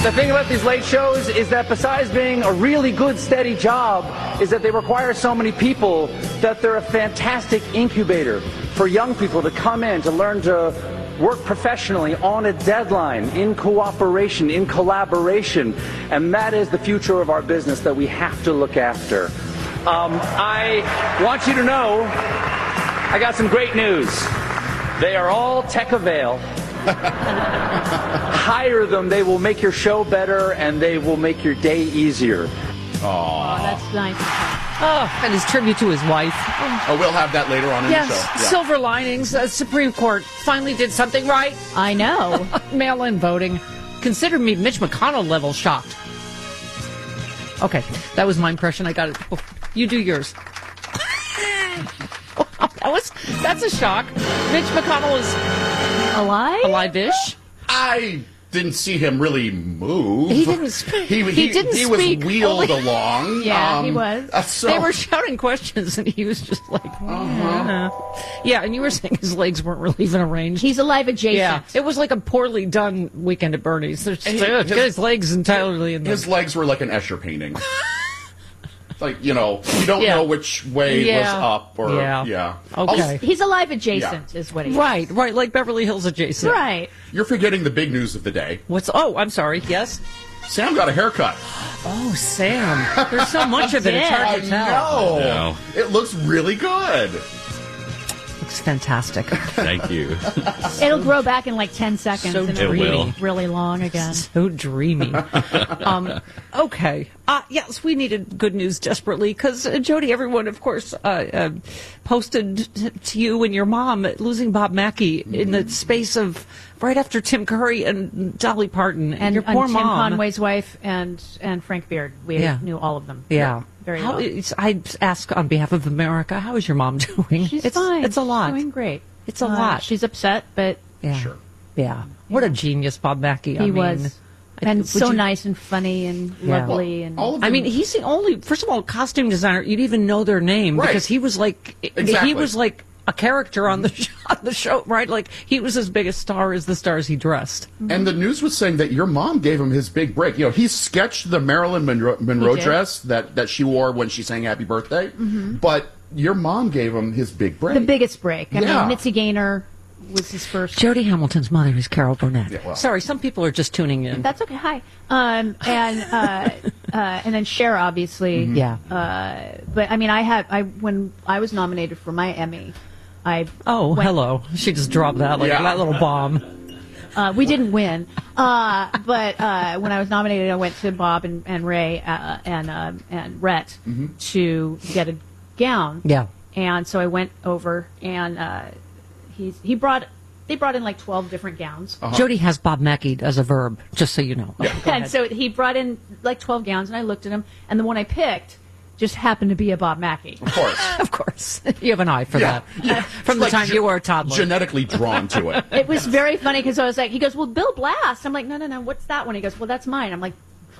The thing about these late shows is that besides being a really good, steady job, is that they require so many people that they're a fantastic incubator for young people to come in, to learn to work professionally on a deadline, in cooperation, in collaboration. And that is the future of our business that we have to look after. I want you to know, I got some great news. They are all tech avail. Hire them. They will make your show better, and they will make your day easier. Oh, that's nice. Oh, and his tribute to his wife. Oh, we'll have that later on in the show. Yes, silver linings. Supreme Court finally did something right. I know. Mail-in voting. Consider me Mitch McConnell level shocked. Okay, that was my impression. I got it. You do yours. That's a shock. Mitch McConnell is alive? Alive-ish. I didn't see him really move. He didn't speak. He was wheeled along. Yeah, he was. They were shouting questions, and he was just like, yeah. And you were saying his legs weren't really even arranged. He's alive adjacent. Yeah, it was like a poorly done Weekend at Bernie's. His legs entirely in his legs were like an Escher painting. Like, you don't know which way was up or Okay. He's alive adjacent is what he is. Right, like Beverly Hills adjacent. Right. You're forgetting the big news of the day. I'm sorry, yes? Sam got a haircut. Oh, Sam. There's so much of it, it's hard to tell. No. It looks really good. Looks fantastic. Thank you. It'll grow back in like 10 seconds. So and dreamy. It'll be really long again. So dreamy. Okay. Yes, we needed good news desperately because, Jody, everyone, of course, posted to you and your mom losing Bob Mackey in the space of right after Tim Curry and Dolly Parton. And your poor Tim mom. Conway's wife and Frank Beard. We knew all of them. Yeah. Very well. I ask on behalf of America, how is your mom doing? She's fine. It's a lot. She's doing great. It's a lot. She's upset, but Sure. Yeah. What a genius Bob Mackey. He was. And so nice and funny and lovely. Well, and he's the only, first of all, costume designer you'd even know their name because he was like a character on the show, right? Like he was as big a star as the stars he dressed. And the news was saying that your mom gave him his big break. He sketched the Marilyn Monroe dress that she wore when she sang Happy Birthday, but your mom gave him his big break. The biggest break. I mean, Mitzi Gaynor was his first. Jody Hamilton's mother is Carol Burnett. Yeah, well. Sorry, some people are just tuning in. That's okay. Hi. And then Cher, obviously. Yeah. But I mean, when I was nominated for my Emmy, hello. She just dropped that that little bomb. We didn't win, but when I was nominated, I went to Bob and Ray and Rhett to get a gown. Yeah. And so I went over, and they brought in like 12 different gowns. Jody has Bob Mackey as a verb, just so you know. Yeah. And so he brought in like 12 gowns, and I looked at them, and the one I picked just happened to be a Bob Mackey. Of course. Of course. You have an eye for that. Yeah. From the time you were a toddler. Genetically drawn to it. It was very funny because I was like, he goes, well, Bill Blass. I'm like, no, what's that one? He goes, well, that's mine. I'm like,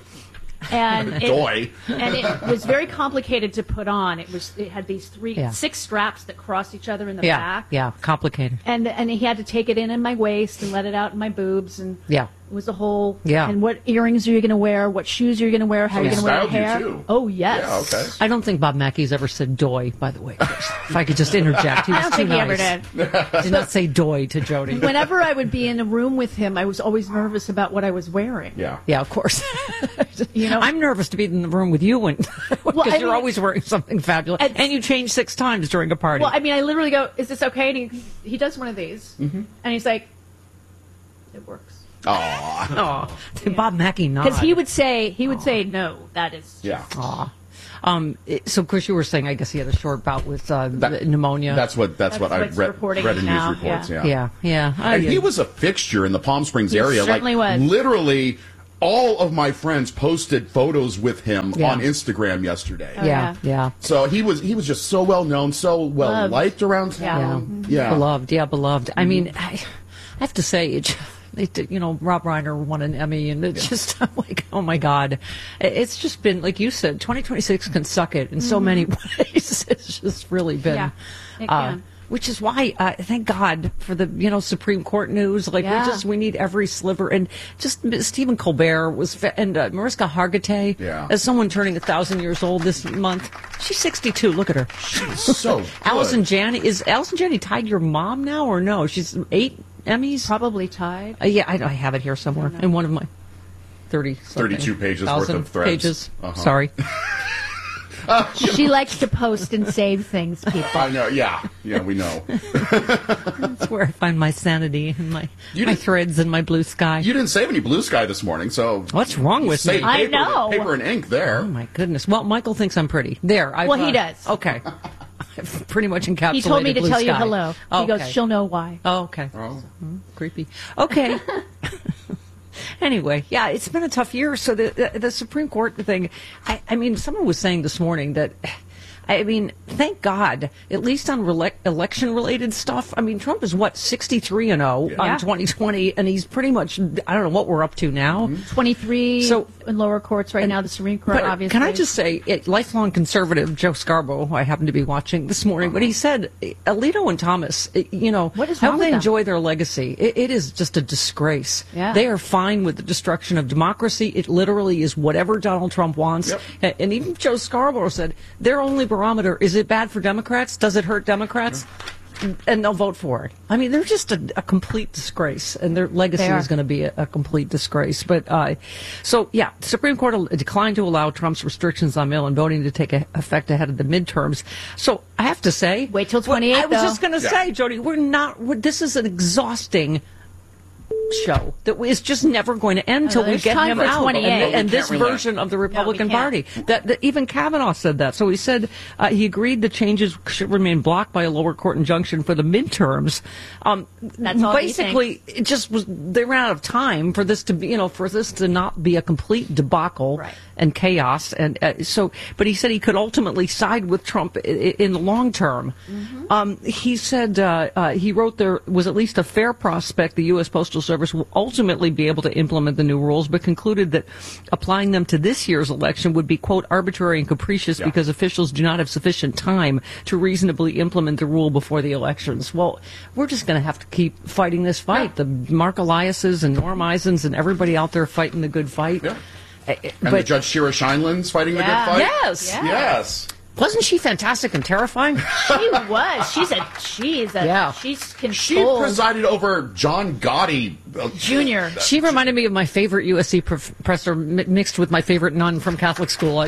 and it was very complicated to put on. It had these 6 straps that crossed each other in the back. Yeah, complicated. And he had to take it in my waist and let it out in my boobs, and it was a whole. Yeah. And what earrings are you going to wear? What shoes are you going to wear? How are you going to wear your hair? Too. Oh yes. Yeah, okay. I don't think Bob Mackey's ever said "doy." By the way, if I could just interject, he was I don't think nice. he ever did. Did not say "doy" to Jody. Whenever I would be in a room with him, I was always nervous about what I was wearing. Yeah. Yeah, of course. You know, I'm nervous to be in the room with you because you're always wearing something fabulous, and you change 6 times during a party. Well, I mean, I literally go, "Is this okay?" And he does one of these, and he's like, "It works." Aww. Bob Mackey not. Because he would say, "No, that is." Yeah. Aw. So, of course, you were saying, I guess he had a short bout with pneumonia. That's what I read in now. news reports. Yeah. And he was a fixture in the Palm Springs area. Certainly was. Literally, all of my friends posted photos with him Yeah. on Instagram yesterday. Yeah. So he was just so well known, so well liked around town. Yeah. Beloved. I mean, I have to say, Rob Reiner won an Emmy, and it's just, I'm like, oh my God. It's just been, like you said, 2026 can suck it in so many ways. It's just really been. Yeah, it can. which is why, thank God for the, Supreme Court news. Like, we need every sliver. And just Stephen Colbert and Mariska Hargitay, as someone turning 1,000 years old this month. She's 62. Look at her. She's so good. Allison Janney. Is Allison Janney tied your mom now or no? She's 8 Emmys? Probably tied. Yeah, I have it here somewhere in one of my 32 pages worth of threads. Pages. Sorry. She likes to post and save things, people. I know, yeah, we know. That's where I find my sanity and my threads and my blue sky. You didn't save any blue sky this morning, so... What's wrong with me? I know. Paper and ink there. Oh, my goodness. Well, Michael thinks I'm pretty. There. He does. Okay. I've pretty much encapsulated He told me to blue tell you sky. hello. He goes, she'll know why. Oh, okay. Oh. Creepy. Okay. Anyway, yeah, it's been a tough year. So the Supreme Court thing, I mean, someone was saying this morning that, thank God, at least on election-related stuff. I mean, Trump is, 63-0 on 2020, and he's pretty much, I don't know what we're up to now. 23 in lower courts right now, the Supreme Court, obviously. Can I just say, lifelong conservative Joe Scarborough, who I happen to be watching this morning, but he said, Alito and Thomas, what is wrong how with they them? Enjoy their legacy. It is just a disgrace. Yeah. They are fine with the destruction of democracy. It literally is whatever Donald Trump wants. Yep. And even Joe Scarborough said, their only barometer, is it bad for Democrats? Does it hurt Democrats? And they'll vote for it. I mean, they're just a complete disgrace, and their legacy is going to be a complete disgrace. But the Supreme Court declined to allow Trump's restrictions on mail-in voting to take effect ahead of the midterms. So I have to say, wait till 28. I was just going to say, Jody, this is an exhausting show that is just never going to end until we get him out. And this version of the Republican Party. That even Kavanaugh said that. So he said he agreed the changes should remain blocked by a lower court injunction for the midterms. That's all basically, it just was. They ran out of time for this to be, for this to not be a complete debacle and chaos. And but he said he could ultimately side with Trump in the long term. Mm-hmm. He said he wrote there was at least a fair prospect the U.S. Postal Service will ultimately be able to implement the new rules, but concluded that applying them to this year's election would be, quote, arbitrary and capricious because officials do not have sufficient time to reasonably implement the rule before the elections. Well, we're just going to have to keep fighting this fight. The Mark Eliases and Norm Eisens and everybody out there fighting the good fight. Yeah. And the Judge Shira Scheinlein's fighting the good fight? Yes. Wasn't she fantastic and terrifying? She was. She's controlled. She presided over John Gotti Jr. She reminded me of my favorite USC professor mixed with my favorite nun from Catholic school.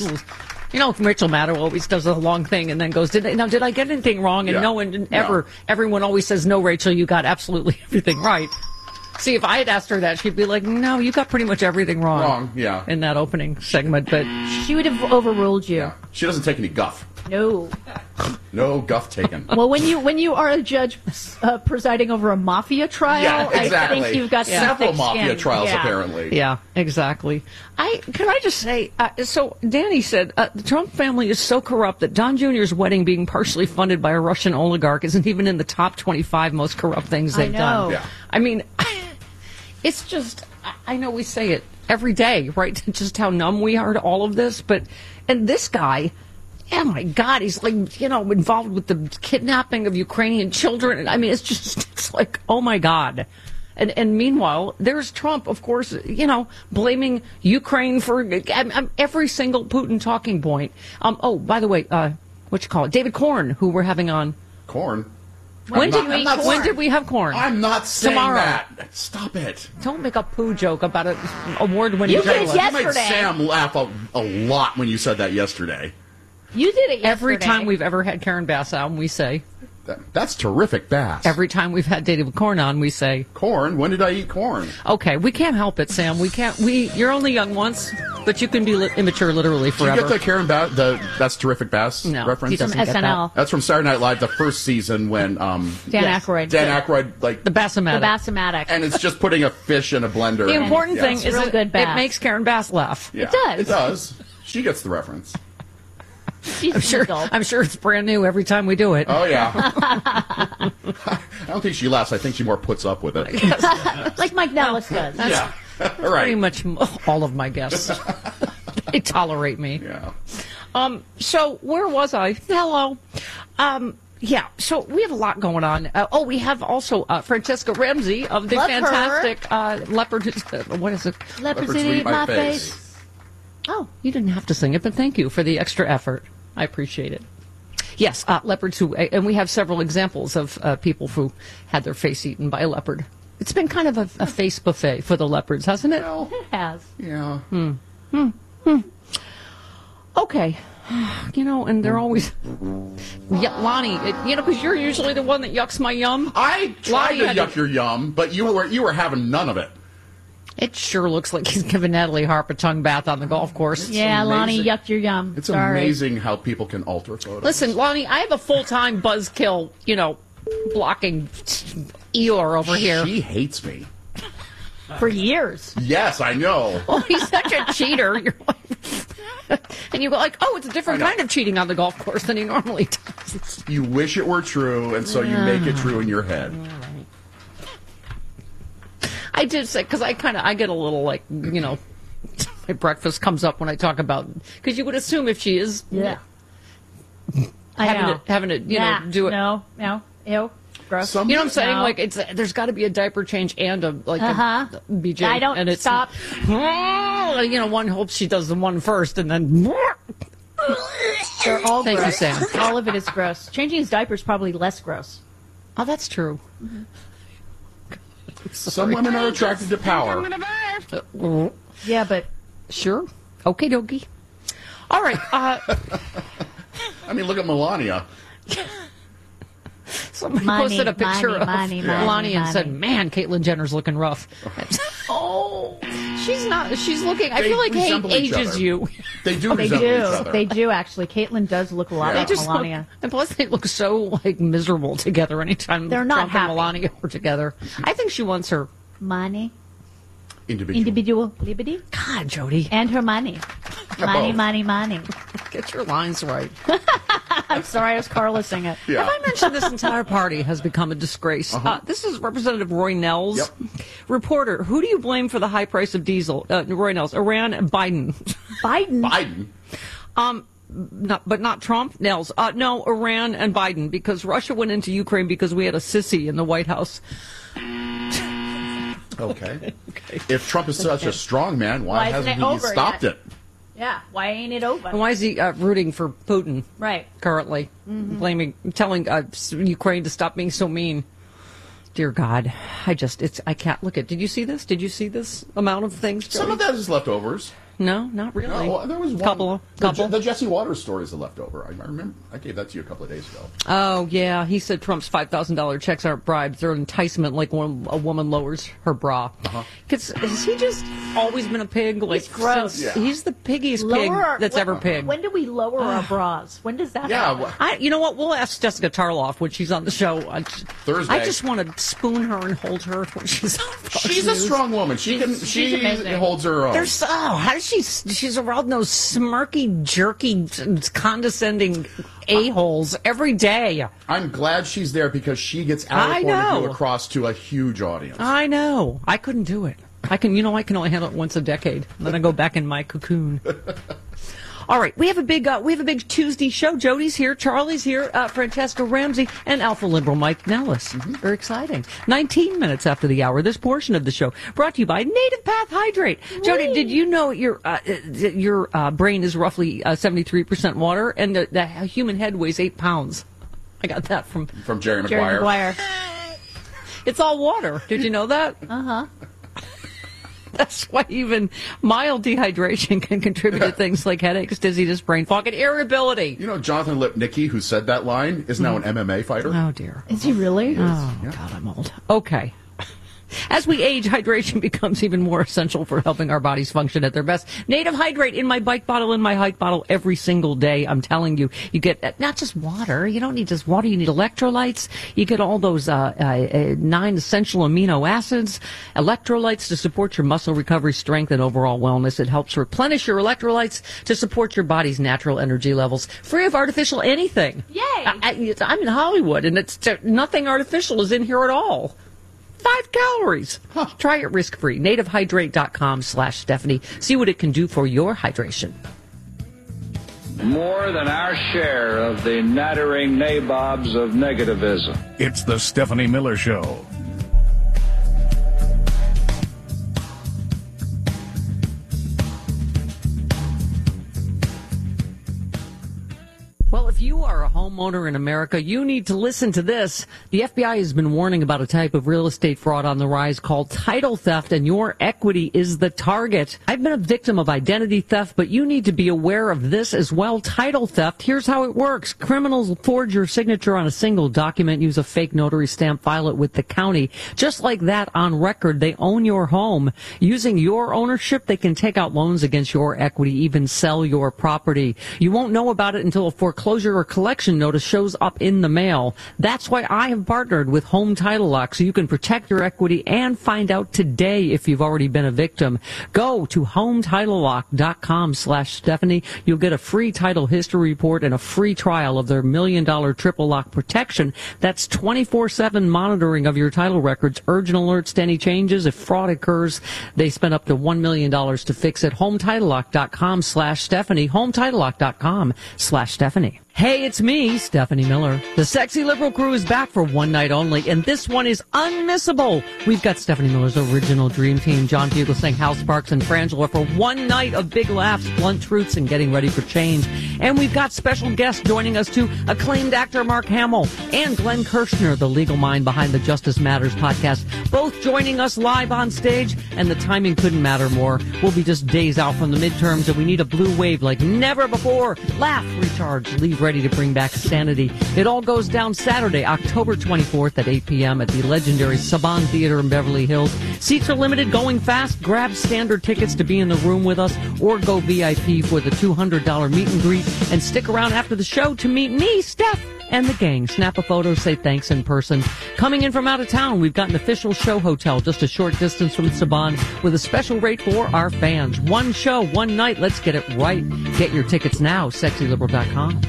Rachel Maddow always does a long thing and then goes, did I get anything wrong? And everyone always says, no, Rachel, you got absolutely everything right. See, if I had asked her that, she'd be like, no, you got pretty much everything wrong. In that opening segment. But she would have overruled you. Yeah. She doesn't take any guff. No. No guff taken. Well, when you are a judge presiding over a mafia trial, exactly. I think you've got several mafia trials, apparently. Yeah, exactly. Can I just say, so Danny said, the Trump family is so corrupt that Don Jr.'s wedding being partially funded by a Russian oligarch isn't even in the top 25 most corrupt things they've done. Yeah. I mean, it's just, I know we say it every day, right? Just how numb we are to all of this. And this guy, oh my God, he's like, involved with the kidnapping of Ukrainian children. I mean, it's like, oh my God. And meanwhile, there's Trump, of course, blaming Ukraine for every single Putin talking point. By the way, what you call it? David Corn, who we're having on. Corn? When did we have corn? I'm not saying Tomorrow. that. Stop it. Don't make a poo joke about an award-winning You did journalist. yesterday. You made Sam laugh a lot when you said that yesterday. You did it yesterday. Every time we've ever had Karen Bass on, we say. That's terrific, Bass. Every time we've had David Corn on, we say. Corn? When did I eat corn? Okay, we can't help it, Sam. You're only young once, but you can be immature literally forever. Did you get the Karen Bass, That's Terrific Bass reference? He doesn't get SNL. That's from Saturday Night Live, the first season when Dan Aykroyd. Dan Aykroyd, like the Bass-O-Matic. The Bass-O-Matic. And it's just putting a fish in a blender. The important thing is real good it makes Karen Bass laugh. Yeah, it does. It does. She gets the reference. I'm sure it's brand new every time we do it. Oh, yeah. I don't think she laughs. I think she more puts up with it. Like Mike Nellis does. Yeah. Right. Pretty much all of my guests. They tolerate me. Yeah. So where was I? Hello. Yeah, so we have a lot going on. We have also Francesca Ramsey of the Love fantastic Leopard. What is it? Leopards eat my face. Oh, you didn't have to sing it, but thank you for the extra effort. I appreciate it. Yes, leopards who, and we have several examples of people who had their face eaten by a leopard. It's been kind of a face buffet for the leopards, hasn't it? Well, It has. yeah. Okay. And they're always... Yeah, Lonnie, because you're usually the one that yucks my yum. I tried Lonnie to had yuck your yum, but you were having none of it. It sure looks like he's giving Natalie Harp a tongue bath on the golf course. Yeah, Lonnie amazing. yucked your yum. It's Sorry. amazing how people can alter photos. Listen, Lonnie, I have a full-time buzzkill, blocking Eeyore over here. She hates me. For years. Yes, I know. Well, he's such a cheater. You're like, and you go like, it's a different kind of cheating on the golf course than he normally does. You wish it were true, and so you make it true in your head. I did say, because I get a little like, my breakfast comes up when I talk about, because you would assume if she is having to do it. No, ew, gross. You know what I'm saying? No. Like there's got to be a diaper change and a BJ. I don't and it's, stop. One hopes she does the one first, and then. They're all Thank you, gross. Sam. All of it is gross. Changing his diaper is probably less gross. Oh, that's true. Mm-hmm. Some women are attracted to power. Yeah, but Sure. Okie dokie. All right. I mean, look at Melania. Somebody Money, posted a picture of money, Melania and money. said, "Man, Caitlyn Jenner's looking rough." She's not. She's looking. I They feel like hate resemble each ages other. you. They do they resemble each do. other. They do, actually. Caitlyn does look a lot Yeah. like They just Melania. look, and plus they look so like miserable together anytime They're not Trump happy. and Melania are together. I think she wants her. Money. Individual. Liberty. God, Jody, And her money. Money, both. money. get your lines right. I'm sorry, I was Carlos-ing it. Yeah. Have I mentioned this entire party has become a disgrace? This is Representative Roy Nels. Yep. Reporter, who do you blame for the high price of diesel? Roy Nels, Iran, and Biden. Biden. Biden. But not Trump, Nels. No, Iran and Biden, because Russia went into Ukraine because we had a sissy in the White House. Okay. If Trump is such a strong man, why isn't hasn't it he over stopped yet? it? Yeah, why ain't it over? And why is he rooting for Putin Right. currently? Telling Ukraine to stop being so mean. Dear God, I can't look at. Did you see this? Did you see this amount of things? Some of that is leftovers. No, not really. No, there was one. Couple. The Jesse Waters story is a leftover. I remember. I gave that to you a couple of days ago. Oh yeah, he said Trump's $5,000 checks aren't bribes; they're an enticement. Like when a woman lowers her bra. Because has he just always been a pig? Like He's gross. since- Yeah. He's the piggiest pig that's ever pigged. When do we lower our bras? When does that Yeah, happen? You know what? We'll ask Jessica Tarloff when she's on the show. Thursday. I just want to spoon her and hold her when she's on Fox She's a News. strong woman. She amazing. holds her own. There's how does she's around those smirky, jerky, condescending a-holes every day. I'm glad she's there because she gets our I point of know. view across to a huge audience. I know. I couldn't do it. I can only handle it once a decade. Then I go back in my cocoon. All right, we have a big Tuesday show. Jody's here, Charlie's here, Francesca Ramsey, and Alpha Liberal Mike Nellis. Very exciting. 19 minutes after the hour, this portion of the show brought to you by Native Path Hydrate. Jody, did you know your brain is roughly 73% water, and the human head weighs 8 pounds? I got that from Jerry Jerry Maguire. Maguire. It's all water. Did you know that? Uh-huh. That's why even mild dehydration can contribute to things like headaches, dizziness, brain fog, and irritability. You know, Jonathan Lipnicki, who said that line, is now an MMA fighter. Oh, dear. Is he really? Oh, Yeah. God, I'm old. Okay. As we age, hydration becomes even more essential for helping our bodies function at their best. Native Hydrate in my bike bottle, in my hike bottle, every single day. I'm telling you, you get not just water. You don't need just water. You need electrolytes. You get all those 9 essential amino acids, electrolytes to support your muscle recovery, strength, and overall wellness. It helps replenish your electrolytes to support your body's natural energy levels, free of artificial anything. Yay! I'm in Hollywood, and it's nothing artificial is in here at all. 5 calories. Try it risk-free. NativeHydrate.com/Stephanie. See what it can do for your hydration. more than our share of the nattering nabobs of negativism. It's the Stephanie Miller Show. Well, if you are a homeowner in America, you need to listen to this. The FBI has been warning about a type of real estate fraud on the rise called title theft, and your equity is the target. I've been a victim of identity theft, but you need to be aware of this as well. Title theft, here's how it works. Criminals forge your signature on a single document, use a fake notary stamp, file it with the county. Just like that, on record, they own your home. Using your ownership, they can take out loans against your equity, even sell your property. You won't know about it until a foreclosure or collection notice shows up in the mail. That's why I have partnered with Home Title Lock, so you can protect your equity and find out today if you've already been a victim. Go to HomeTitleLock.com/Stephanie. You'll get a free title history report and a free trial of their $1 million triple lock protection. That's 24/7 monitoring of your title records, urgent alerts to any changes. If fraud occurs, they spend up to $1 million to fix it. HomeTitleLock.com/Stephanie. HomeTitleLock.com/Stephanie. Hey, it's me, Stephanie Miller. The Sexy Liberal Crew is back for one night only, and this one is unmissable. We've got Stephanie Miller's original dream team, John Fugelsang, Hal Sparks, and Frangela for one night of big laughs, blunt truths, and getting ready for change. And we've got special guests joining us too, acclaimed actor Mark Hamill and Glenn Kirshner, the legal mind behind the Justice Matters podcast, both joining us live on stage, and the timing couldn't matter more. We'll be just days out from the midterms, and we need a blue wave like never before. Laugh, recharge, leave ready to bring back sanity. It all goes down Saturday, October 24th at 8 p.m. at the legendary Saban Theater in Beverly Hills. Seats are limited, going fast. Grab standard tickets to be in the room with us, or go VIP for the $200 meet and greet, and stick around after the show to meet me, Steph, and the gang. Snap a photo, say thanks in person. Coming in from out of town, we've got an official show hotel just a short distance from Saban with a special rate for our fans. One show, one night. Let's get it right. Get your tickets now, sexyliberal.com.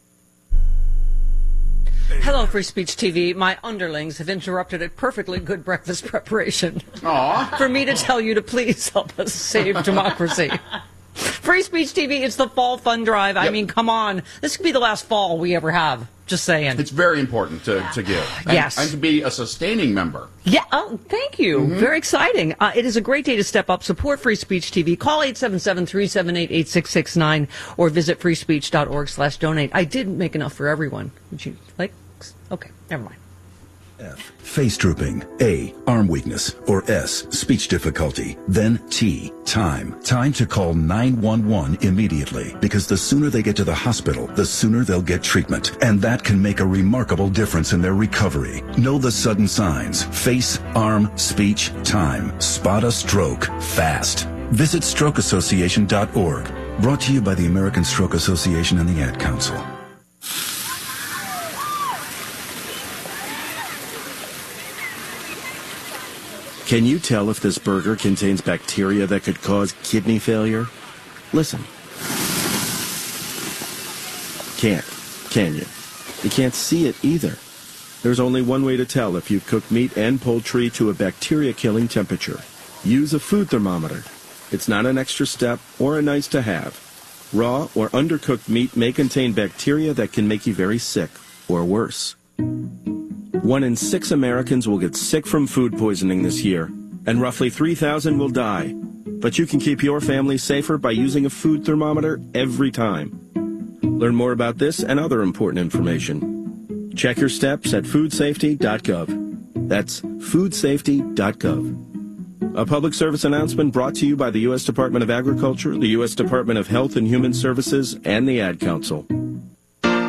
Hello, Free Speech TV. My underlings have interrupted a perfectly good breakfast preparation. Aww. For me to tell you to please help us save democracy. Free Speech TV, it's the fall fund drive. Yep. I mean, come on. This could be the last fall we ever have. Just saying. It's very important to give. And, yes. And to be a sustaining member. Yeah. Oh, thank you. Mm-hmm. Very exciting. It is a great day to step up. Support Free Speech TV. Call 877-378-8669 or visit freespeech.org/donate. I did make enough for everyone. Would you like? Okay, never mind. F, face drooping. A, arm weakness. Or S, speech difficulty. Then T, time. Time to call 911 immediately, because the sooner they get to the hospital, the sooner they'll get treatment. And that can make a remarkable difference in their recovery. Know the sudden signs. Face, arm, speech, time. Spot a stroke fast. Visit strokeassociation.org. Brought to you by the American Stroke Association and the Ad Council. Can you tell if this burger contains bacteria that could cause kidney failure? Listen. Can't, can you? You can't see it either. There's only one way to tell if you've cooked meat and poultry to a bacteria-killing temperature. Use a food thermometer. It's not an extra step or a nice to have. Raw or undercooked meat may contain bacteria that can make you very sick, or worse. 1 in 6 Americans will get sick from food poisoning this year, and roughly 3,000 will die. But you can keep your family safer by using a food thermometer every time. Learn more about this and other important information. Check your steps at foodsafety.gov. That's foodsafety.gov. A public service announcement brought to you by the U.S. Department of Agriculture, the U.S. Department of Health and Human Services, and the Ad Council.